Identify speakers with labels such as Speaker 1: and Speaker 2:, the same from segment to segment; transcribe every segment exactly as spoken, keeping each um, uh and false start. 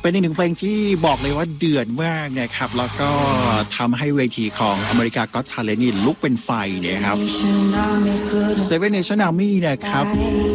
Speaker 1: เป็นอีกหนึ่งเพลงที่บอกเลยว่าเดือดมากนะครับแล้วก็ทำให้เวทีของอเมริกาก็อต Talent นี่ลุกเป็นไฟเนี่ยครับ Seven Nation Army นะครับ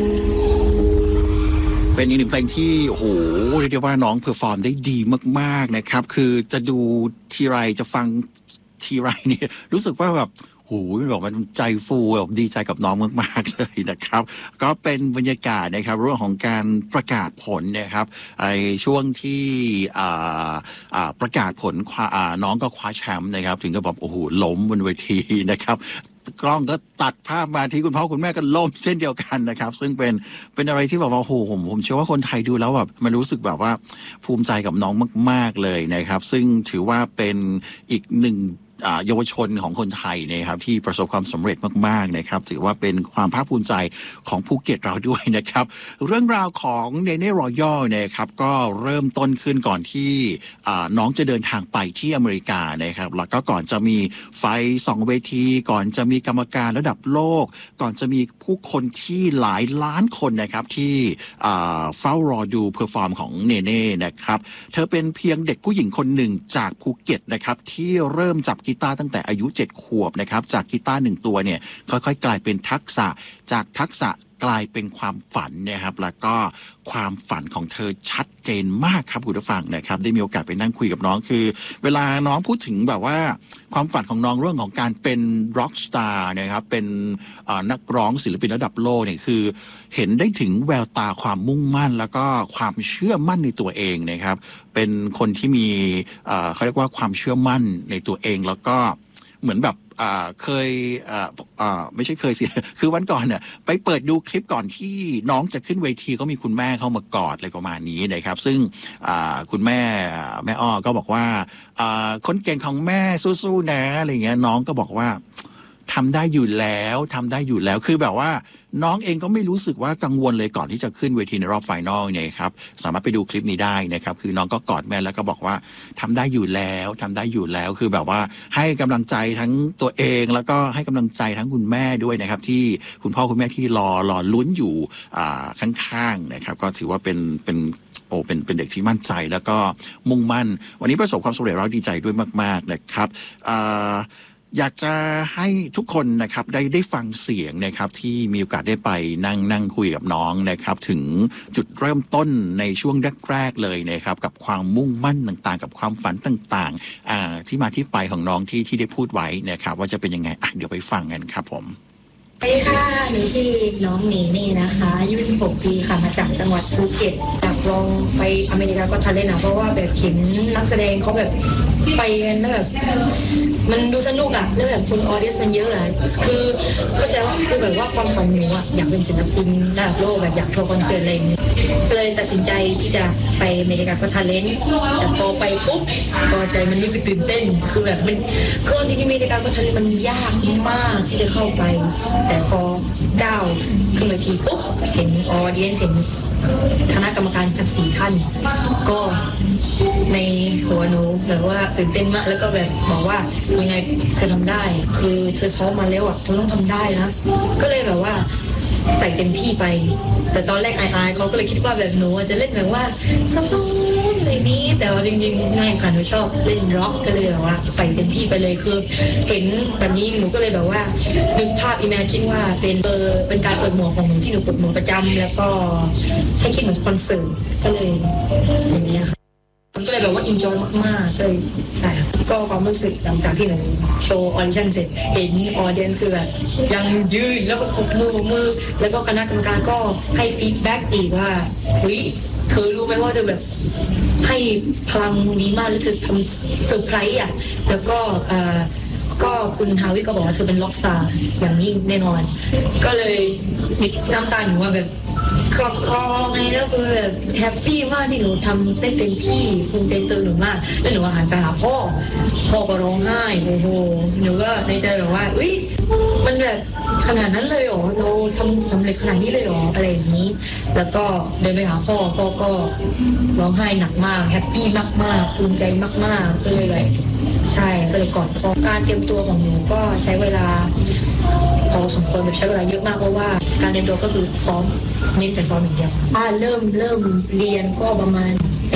Speaker 1: เป็นอีกหนึ่งเพลงที่โอ้โหเรียกได้ว่าน้องเพอร์ฟอร์มได้ดีมากๆนะครับคือจะดูทีไรจะฟังทีไรเนี่ยรู้สึกว่าแบบโอ้โหบอกมันใจฟูแบบดีใจกับน้องมากๆเลยนะครับก็เป็นบรรยากาศนะครับเรื่องของการประกาศผลนะครับไอ้ช่วงที่อ่าอ่าประกาศผลอ่าน้องก็คว้าแชมป์นะครับถึงกับแบบโอ้โหล้มบนเวทีนะครับกล้องก็ตัดภาพมาที่คุณพ่อคุณแม่ก็ล้มเช่นเดียวกันนะครับซึ่งเป็นเป็นอะไรที่แบบว่าโอ้โหผมผมเชื่อว่าคนไทยดูแล้วแบบมันรู้สึกแบบว่าภูมิใจกับน้องมากๆเลยนะครับซึ่งถือว่าเป็นอีกหนึ่งเยาวชนของคนไทยนะครับที่ประสบความสำเร็จมากๆนะครับถือว่าเป็นความภาคภูมิใจของภูเก็ตเราด้วยนะครับเรื่องราวของเนเน่รอยัลนะครับก็เริ่มต้นขึ้นก่อนที่น้องจะเดินทางไปที่อเมริกานะครับแล้วก็ก่อนจะมีไฟสองเวทีก่อนจะมีกรรมการระดับโลกก่อนจะมีผู้คนที่หลายล้านคนนะครับที่เฝ้ารอดูเพอร์ฟอร์มของเนเน่นะครับเธอเป็นเพียงเด็กผู้หญิงคนหนึ่งจากภูเก็ตนะครับที่เริ่มจับกีตาร์ตั้งแต่อายุเจ็ดขวบนะครับจากกีตาร์หนึ่งตัวเนี่ยค่อยๆกลายเป็นทักษะจากทักษะกลายเป็นความฝันนะครับแล้วก็ความฝันของเธอชัดเจนมากครับคุณผู้ฟังนะครับได้มีโอกาสไปนั่งคุยกับน้องคือเวลาน้องพูดถึงแบบว่าความฝันของน้องเรื่องของการเป็นร็อกสตาร์นะครับเป็นนักร้องศิลปินระดับโลกเนี่ยคือเห็นได้ถึงแววตาความมุ่งมั่นแล้วก็ความเชื่อมั่นในตัวเองนะครับเป็นคนที่มีเขาเรียกว่าความเชื่อมั่นในตัวเองแล้วก็เหมือนแบบเคยไม่ใช่เคยสิคือวันก่อนเนี่ยไปเปิดดูคลิปก่อนที่น้องจะขึ้นเวทีก็มีคุณแม่เข้ามากอดอะไรประมาณนี้นะครับซึ่งคุณแม่แม่อ้อก็บอกว่าคนเก่งของแม่สู้ๆนะอะไรเงี้ยน้องก็บอกว่าทำได้อยู่แล้วทำได้อยู่แล้วคือแบบว่าน้องเองก็ไม่รู้สึกว่ากังวลเลยก่อนที่จะขึ้นเวทีในรอบไฟนอลเนี่ยครับสามารถไปดูคลิปนี้ได้นะครับคือน้องก็กอดแม่แล้วก็บอกว่าทำได้อยู่แล้วทำได้อยู่แล้วคือแบบว่าให้กำลังใจทั้งตัวเองแล้วก็ให้กำลังใจทั้งคุณแม่ด้วยนะครับที่คุณพ่อคุณแม่ที่รอรอลุ้นอยู่ข้างๆนะครับก็ถือว่าเป็นเป็นโอ้เป็นเป็นเด็กที่มั่นใจแล้วก็มุ่งมั่นวันนี้ประสบความสำเร็จเราดีใจด้วยมากๆนะครับอยากจะให้ทุกคนนะครับได้ได้ฟังเสียงนะครับที่มีโอกาสได้ไปนั่งนั่งคุยกับน้องนะครับถึงจุดเริ่มต้นในช่วงแรกๆเลยนะครับกับความมุ่งมั่นต่างๆกับความฝันต่างๆที่มาที่ไปของน้องที่ที่ได้พูดไว้นะครับว่าจะเป็นยังไงอ่ะเดี๋ยวไปฟังกันครับผม
Speaker 2: สวัสดีค่ะหนูชื่อน้องเนเน่นะคะอายุสิบหกปีค่ะมาจากจังหวัดภูเก็ตอยากลองไปอเมริกาก็ทันเลยนะเพราะว่าแบบเห็นนักแสดงเขาแบบไปกันแล้วแบบมันดูสนุกอะแล้วแบบคนออเดียนมันเยอะอะคือเข้าใจว่าคือแบบว่าความฝันหนูอะอยากเป็นศิลปินระดับโลกแบบอยากทัวร์คอนเสิร์ตอะไรอย่างเงี้ยเลยตัดสินใจที่จะไปอเมริกาก็ทันเลนแต่พอไปปุ๊บก็ใจมันรู้สึกตื่นเต้นคือแบบมันคือจริงๆอเมริกาก็ทันเลนมันยากมากที่จะเข้าไปแต่พอก้าวขึ้นเวทีปุ๊บเห็นออเดียนเห็นคณะกรรมการทั้งสี่ท่านก็ในหัวหนูแบบว่าตื่นเต้นมากแล้วก็แบบบอกว่ายังไงเธอทำได้คือเธอซ้อมมาแล้วอ่ะเธอต้องทำได้นะก็เลยแบบว่าใส่เต็มที่ไปแต่ตอนแรกอายๆเขาก็เลยคิดว่าแบบหนูจะเล่นแบบว่าซับซ้อนอะไรนี้แต่ว่าจริงๆไม่ค่ะหนูชอบเล่นร็อกก็เลยแบบว่าใส่เต็มที่ไปเลยคือเห็นแบบนี้หนูก็เลยแบบว่านึกภาพ imagine ว่าเป็นเออเป็นการเปิดหมวกของหนูที่หนูเปิดหมวกประจำแล้วก็ให้คิดเหมือนคอนเสิร์ตก็เลยอย่างนี้ค่ะมันก็เลยแบบว่าอินจอยมากๆเลยใช่ก็ความรู้สึกหลังจากที่หนูโชว์ออดิชั่นเสร็จเห็นออเดียนคือแบบยังยืนแล้วก็ปรบมือปรบมือแล้วก็คณะกรรมการก็ให้ฟีดแบ็กอีกว่าเฮ้ยเธอรู้ไหมว่าเธอแบบให้พลังนี้มากแล้วเธอทำเซอร์ไพรส์อ่ะแล้วก็อ่าก็คุณฮาวิก็บอกว่าเธอเป็นล็อกสตาร์อย่างยิ่งแน่นอนก็เลยมีน้ำตาหนูว่าแบบขอบคอไงแล้วคือแบบแฮปปี้มากที่หนูทำได้เต็มที่ภูมิใจตัวหนูมากแล้วหนูหันไปหาพ่อพ่อก็ร้องไห้โอ้โหหนูก็ในใจแบบว่าอุ้ยมันแบบขนาดนั้นเลยเหรอเราทำสำเร็จขนาดนี้เลยเหรออะไรอย่างนี้แล้วก็เดินไปหาพ่อพ่อก็ร้องไห้หนักมากแฮปปี้มากๆภูมิใจมากๆก็เลยแบบใช่ก็เลยกอดพ่อการเตรียมตัวของหนูก็ใช้เวลาพอสมควรใช้เวลาเยอะมากเพราะว่าการเตรียมตัวก็คือซ้อมเน้นแต่ซ้อมอย่างเดียวอ่าเริ่มเริ่มเรียนก็ประมาณแป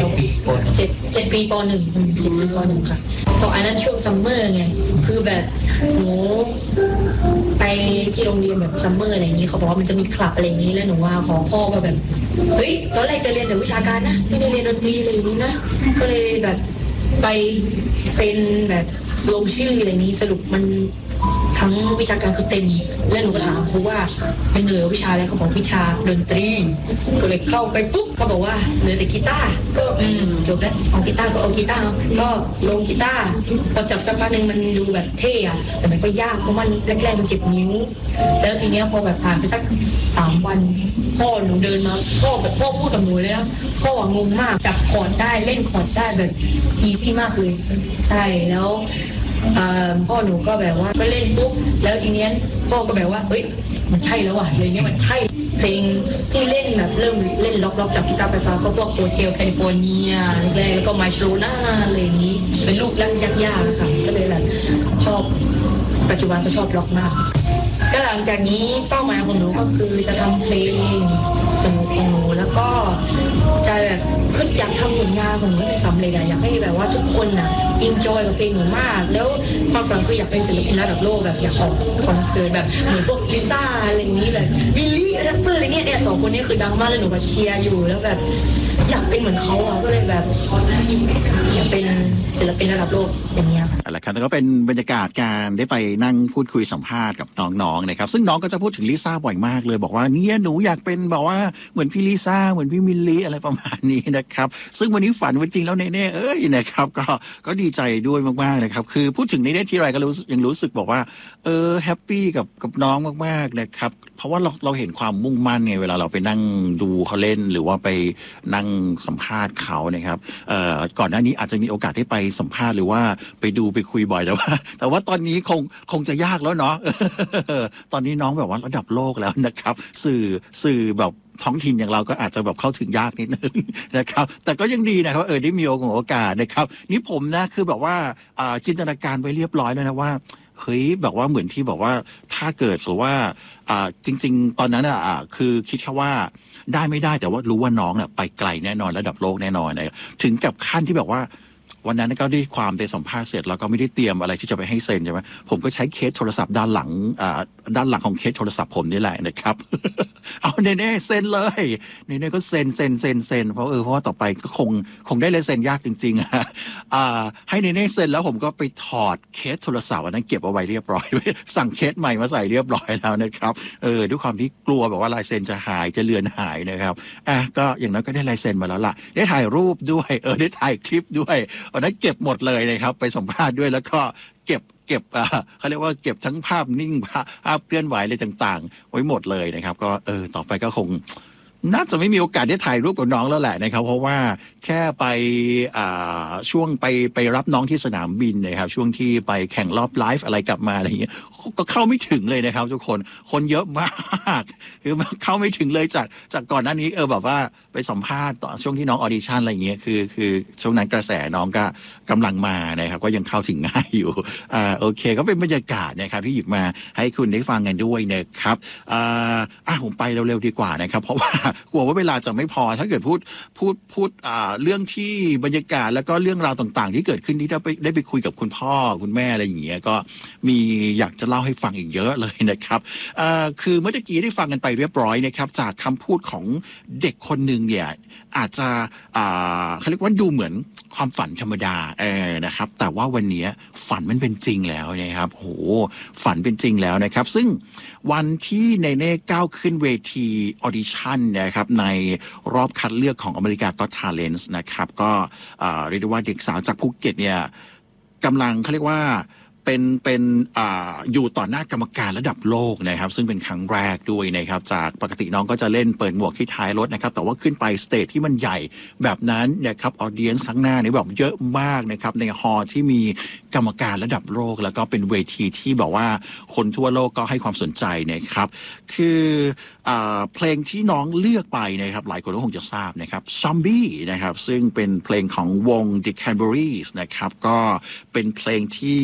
Speaker 2: จ็ดปีปเจ็ดเจ็ดปีปหนึ่งเจ็ดปีปหนึ่งค่ะพออันนั้นช่วงซัมเมอร์ไงคือแบบหนูไปที่โรงเรียนแบบซัมเมอร์อะไรอย่างนี้เขาบอกว่ามันจะมีคลับอะไรอย่างนี้แล้วหนูว่าขอพ่อมาแบบเฮ้ยตอนแรกจะเรียนแต่วิชาการนะไม่ได้เรียนดนตรีอะไรอย่างนี้นะก็เลยแบบไปเป็นแบบลงชื่ออะไรนี้สรุปมันทั้งวิชาการคือเต็มแล้วหนูก็ถามครูว่าเป็นเหลือวิชาอะไรเขาบอกวิชาดนตรีก็เลยเข้าไปปุ๊บเขาบอกว่าเหลือแต่กีตาร์ก็อืมจบแล้วเอากีตาร์ก็เอากีตาร์ก็ลงกีตาร์พอจับสักพักหนึ่งมันดูแบบเท่อะแต่มันก็ยากเพราะมันแรกๆมันเจ็บนิ้วแล้วทีเนี้ยพอแบบผ่านไปสักสามวันพ่อหนูเดินมาพ่อแบบพ่อพูดกับหนูเลยนะพ่องงมากจับคอร์ดได้เล่นคอร์ดได้แบบอีซี่มากเลยใช่แล้วพ่อหนูก็แบบว่าก็เล่นปุ๊บแล้วทีเนี้ยพ่อก็แบบว่าเฮ้ยมันใช่แล้วว่ะเลยเนี้ยมันใช่เพลงที่เล่นแบบเริ่มเล่นล็อกๆจับกีตาร์ไฟฟ้าก็พวกโฮเทลแคลิฟอร์เนียแรกๆแล้วก็มาโชน่าอะไรอย่างนี้เป็นลูกรักยากๆค่ะก็เลยแบบชอบปัจจุบันก็ชอบล็อกมากก็หลังจากนี้เป้าหมายของหนูก็คือจะทำเพลงสนุกของหนูแล้วก็จะแบบคืออยากทำผลงานของหนูให้สำเร็จอะอยากให้แบบว่าทุกคนน่ะอินจอยกับเพลงหนูมากแล้วความฝันคืออยากเป็นศิลปินระดับโลกแบบอยากออกคอนเสิร์ตแบบเหมือนพวกลิซ่าอะไรอย่างนี้แบบบิลลี่แรปเปอร์อะไรเงี้ยเนี่ยสองคนนี้คือดังมากแล้วหนูก็เชียร์อยู่แล้วแบบอยากเป็นเหมือนเขาอ่ะก็เลยแบบอยากเป็นศิลปินระดับโลกอย่างเงี้ยค่ะ
Speaker 1: อะไรครับแล้วก็เป็นบรรยากาศการได้ไปนั่งพูดคุยสัมภาษณ์กับน้องๆนะครับซึ่งน้องก็จะพูดถึงลิซ่าบ่อยมากเลยบอกว่าเนี่ยหนูอยากเป็นแบบว่าเหมือนพี่ลิซ่าเหมือนพี่มิลลีอะไรประมาณนี้นะครับซึ่งวันนี้ฝันวันจริงแล้วเน่ๆเอ้ยนะครับก็ก็ดีใจด้วยมากๆนะครับคือพูดถึงเน่ๆทีไรก็รู้ยังรู้สึกบอกว่าเออแฮปปี้กับกับน้องมากๆนะครับเพราะว่าเราเราเห็นความมุ่งมั่นไงเวลาเราไปนั่งดูเขาเล่นหรือว่าไปนั่งสัมภาษณ์เขานะครับเอ่อก่อนหน้านี้อาจจะมีโอกาสได้ไปสัมภาษณ์หรือว่าไปดูไปคุยบ่อยแต่ว่าแต่ว่าตอนนี้คงคงจะยากแล้วเนาะ ตอนนี้น้องแบบว่าระดับโลกแล้วนะครับสื่อสื่อแบบท้องถิ่นอย่างเราก็อาจจะแบบเข้าถึงยากนิดนึงนะครับแต่ก็ยังดีนะครับเออได้มีโอกาสนะครับนี่ผมนะคือแบบว่าจินตนาการไว้เรียบร้อยแล้วนะว่าเฮ้ยแบบว่าเหมือนที่บอกว่าถ้าเกิดสมมติว่าจริงๆตอนนั้นอ่ะคือคิดแค่ว่าได้ไม่ได้แต่ว่ารู้ว่าน้องเนี่ยไปไกลแน่นอนระดับโลกแน่นอนนะถึงกับขั้นที่แบบว่าวันนั้นก็ด้วยความไปสัมภาษณ์เสร็จเราก็ไม่ได้เตรียมอะไรที่จะไปให้เซ็นใช่ไหมผมก็ใช้เคสโทรศัพท์ด้านหลังด้านหลังของเคสโทรศัพท์ผมนี่แหละนะครับ เอาเน่ๆเซ็นเลยเน่ๆก็เซ็นเซ็นเซ็นเซ็นเพราะเออเพราะว่าต่อไปก็คงคงได้ลายเซ็นยากจริงๆอ่ะให้เน่ๆเซ็นแล้วผมก็ไปถอดเคสโทรศัพท์อันนั้นเก็บเอาไว้เรียบร้อยสั่งเคสใหม่มาใส่เรียบร้อยแล้วนะครับเออด้วยความที่กลัวแบบว่าลายเซ็นจะหายจะเลือนหายนะครับอ่ะก็อย่างนั้นก็ได้ลายเซ็นมาแล้วล่ะได้ถ่ายรูปด้วยเออได้ถ่ายคลิปด้วยอันนั้นเก็บหมดเลยนะครับไปสัมภาษณ์ด้วยแล้วก็เก็บเก็บอ่าเขาเรียกว่าเก็บทั้งภาพนิ่งภาพเคลื่อนไหวอะไรต่างๆไว้หมดเลยนะครับก็เออต่อไปก็คงน่าจะไม่มีโอกาสได้ถ่ายรูปกับน้องแล้วแหละนะครับเพราะว่าแค่ไปอ่าช่วงไปไปรับน้องที่สนามบินนะครับช่วงที่ไปแข่งรอบไลฟ์อะไรกลับมาอะไรอย่างเงี้ยก็เข้าไม่ถึงเลยนะครับทุกคนคนเยอะมากคือเข้าไม่ถึงเลยจากจากก่อนหน้านี้เออแบบว่าไปสัมภาษณ์ตอนช่วงที่น้องออดิชั่นอะไรอย่างเงี้ยคือคือช่วงนั้นกระแสน้องก็กำลังมานะครับก็ยังเข้าถึงง่ายอยู่อ่าโอเคก็เป็นบรรยากาศนะครับที่หยิบมาให้คุณได้ฟังกันด้วยนะครับอ่าอ่ะผมไปเร็วๆดีกว่านะครับเพราะว่ากลัวว่าเวลาจะไม่พอถ้าเกิดพูดพูดพูดอ่าเรื่องที่บรรยากาศแล้วก็เรื่องราวต่างๆที่เกิดขึ้นที่ได้ไปได้ไปคุยกับคุณพ่อคุณแม่อะไรอย่างเงี้ยก็มีอยากจะเล่าให้ฟังอีกเยอะเลยนะครับอ่าคือเมื่อกี้ได้ฟังกันไปเรียบร้อยนะครับจากคำพูดของเด็กคนหนึ่งเนี่ยอาจจะอ่าเขาเรียกว่าดูเหมือนความฝันธรรมดาเออนะครับแต่ว่าวันนี้ฝันมันเป็นจริงแล้วนะครับโหฝันเป็นจริงแล้วนะครับซึ่งวันที่เนเน่ก้าวขึ้นเวทีออดิชั่นนะครับในรอบคัดเลือกของอเมริกาก็ Talents นะครับก็เรียกได้ว่าเด็กสาวจากภูเก็ตเนี่ยกำลังเขาเรียกว่าเป็นเป็นอ่าอยู่ต่อหน้ากรรมการระดับโลกนะครับซึ่งเป็นครั้งแรกด้วยนะครับจากปกติน้องก็จะเล่นเปิดหมวกที่ท้ายรถนะครับแต่ว่าขึ้นไปสเตจที่มันใหญ่แบบนั้นนะครับออเดียนส์ข้างหน้านี่แบบเยอะมากนะครับในฮอลล์ที่มีกรรมการระดับโลกแล้วก็เป็นเวทีที่บอกว่าคนทั่วโลกก็ให้ความสนใจนะครับคืออ่าเพลงที่น้องเลือกไปนะครับหลายคนก็คงจะทราบนะครับซอมบี้นะครับซึ่งเป็นเพลงของวง The Cranberries นะครับก็เป็นเพลงที่เขาเรียกว่า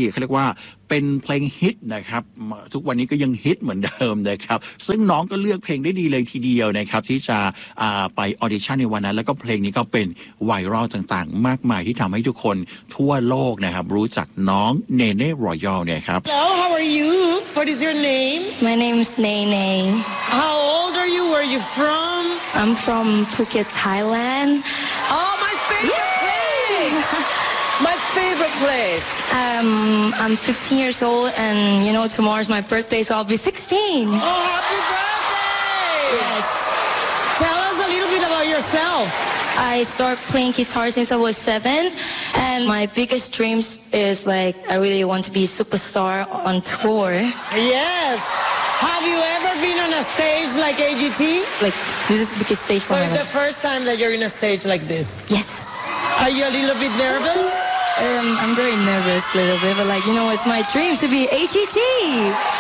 Speaker 1: เป็นเพลงฮิตนะครับทุกวันนี้ก็ยังฮิตเหมือนเดิมนะครับซึ่งน้องก็เลือกเพลงได้ดีเลยทีเดียวนะครับที่จะไปออดิชั่นในวันนั้นแล้วก็เพลงนี้ก็เป็นไวรัลต่างๆมากมายที่ทำให้ทุกคนทั่วโลกนะครับรู้จักน้องเนเน่รอยัลเนี่ยครับ
Speaker 3: Hello, how are you? What is your name?
Speaker 2: My name is Nene.
Speaker 3: How old are you? Where are you from?
Speaker 2: I'm from Phuket, Thailand.
Speaker 3: Oh, my favorite place! My favorite place.
Speaker 2: Um, I'm fifteen years old, and you know tomorrow's my birthday, so I'll be sixteen.
Speaker 3: Oh, happy birthday!
Speaker 2: Yes.
Speaker 3: Tell us a little bit about yourself.
Speaker 2: I started playing guitar since I was seven, and my biggest dreams is like I really want to be a superstar on tour.
Speaker 3: Yes. Have you ever been on a stage like A G T?
Speaker 2: Like this is the biggest stage
Speaker 3: So
Speaker 2: for
Speaker 3: it's
Speaker 2: me.
Speaker 3: the first time that you're in a stage like this.
Speaker 2: Yes.
Speaker 3: Are you a little bit nervous?
Speaker 2: Um, I'm very nervous a little bit, but like you know, it's my dream to be A G T.